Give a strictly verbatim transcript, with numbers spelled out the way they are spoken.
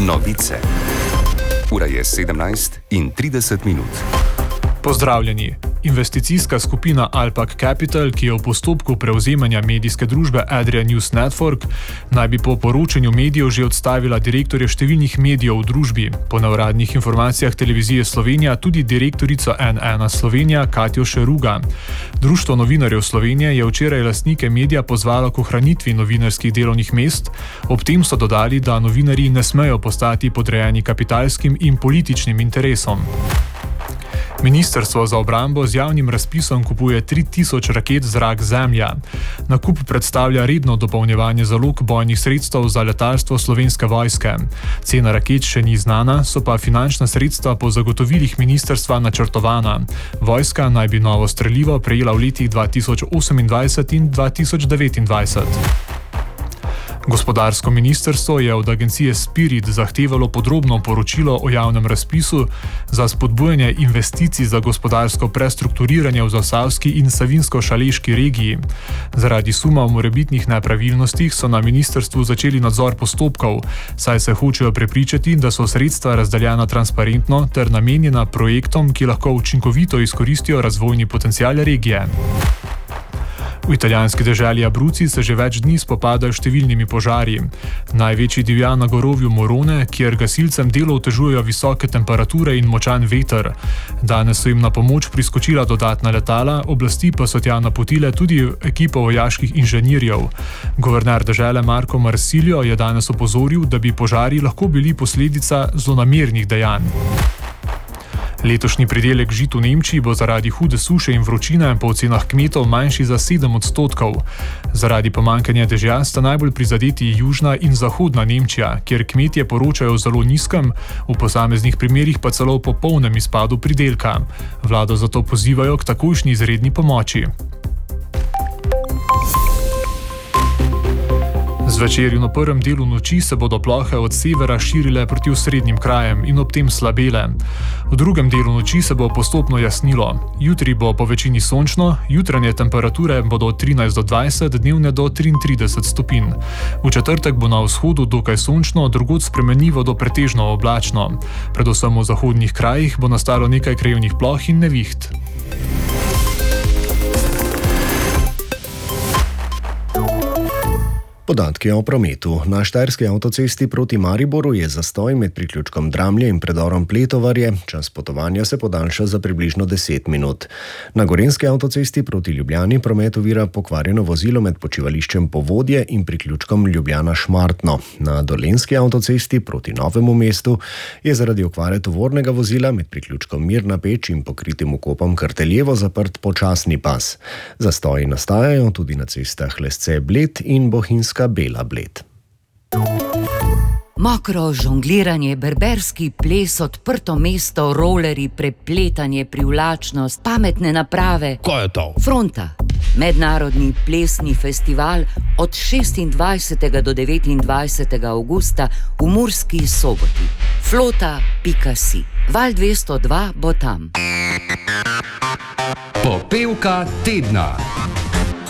Novice. Ura je sedemnajst in trideset minut. Pozdravljeni. Investicijska skupina Alpak Capital, ki je v postopku prevzemanja medijske družbe Adria News Network, naj bi po poročanju medijev že odstavila direktorje številnih medijev v družbi. Po neuradnih informacijah Televizije Slovenija tudi direktorico N ena Slovenija Katjo Šeruga. Društvo novinarjev Slovenije je včeraj lastnike medija pozvalo k ohranitvi novinarskih delovnih mest, ob tem so dodali, da novinarji ne smejo postati podrejeni kapitalskim in političnim interesom. Ministrstvo za obrambo z javnim razpisom kupuje tri tisoč raket zrak-zemlja. Nakup predstavlja redno dopolnjevanje zalog bojnih sredstev za letalstvo Slovenske vojske. Cena raket še ni znana, so pa finančna sredstva po zagotovilih ministrstva načrtovana. Vojska naj bi novo strelivo prejela v letih dva tisoč osemindvajset in dva tisoč devetindvajset. Gospodarsko ministrstvo je od agencije Spirit zahtevalo podrobno poročilo o javnem razpisu za spodbujanje investicij za gospodarsko prestrukturiranje v Zasavski in Savinjsko-Šaleški regiji. Zaradi suma o morebitnih nepravilnostih so na ministrstvu začeli nadzor postopkov, saj se hočejo prepričati, da so sredstva razdeljena transparentno ter namenjena projektom, ki lahko učinkovito izkoristijo razvojni potencial regije. V italijanski deželi Abruzzi se že več dni spopadajo številnimi požari. Največji divja na gorovju Morone, kjer gasilcem delo otežujejo visoke temperature in močan veter. Danes so jim na pomoč priskočila dodatna letala, oblasti pa so tja napotile tudi ekipo vojaških inženirjev. Guverner dežele Marco Marsilio je danes opozoril, da bi požari lahko bili posledica zlonamernih dejanj. Letošnji pridelek žit v Nemčiji bo zaradi hude suše in vročine po ocenah kmetov manjši za sedem odstotkov. Zaradi pomanjkanja dežja sta najbolj prizadeti južna in zahodna Nemčija, kjer kmetje poročajo o zelo nizkem, v posameznih primerih pa celo o popolnem izpadu pridelka. Vlado zato pozivajo k takojšnji izredni pomoči. Zvečer in v prvem delu noči se bodo plohe od severa širile proti osrednjim krajem in ob tem slabele. V drugem delu noči se bo postopno jasnilo. Jutri bo po večini sončno, jutranje temperature bodo od trinajst do dvajset, dnevne do triintrideset stopinj. V četrtek bo na vzhodu dokaj sončno, drugod spremenljivo do pretežno oblačno. Predvsem v zahodnih krajih bo nastalo nekaj krajevnih ploh in neviht. Podatki o prometu. Na štajerski avtocesti proti Mariboru je zastoj med priključkom Dramlje in predorom Pletovarje. Čas potovanja se podaljša za približno deset minut. Na gorenjski avtocesti proti Ljubljani promet ovira pokvarjeno vozilo med počivališčem Povodje in priključkom Ljubljana-Šmartno. Na dolenjski avtocesti proti Novemu mestu je zaradi okvare tovornega vozila med priključkom Mirna Peč in pokritim vkopom Krteljevo zaprt počasni pas. Zastoji nastajajo tudi na cestah Lesce-Bled in Bohinjska Bela Bled. Mokro žongliranje, berberski ples, odprto mesto, rolerji, prepletanje, privlačnost, pametne naprave. Kaj je to? Fronta. Mednarodni plesni festival od šestindvajsetega do devetindvajsetega avgusta v Murski Soboti. Flota pika si. Val dvesto dva bo tam. Popevka tedna.